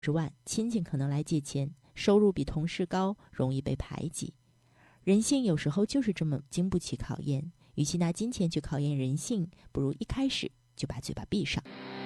10万，亲戚可能来借钱，收入比同事高，容易被排挤。人性有时候就是这么经不起考验，与其拿金钱去考验人性，不如一开始就把嘴巴闭上。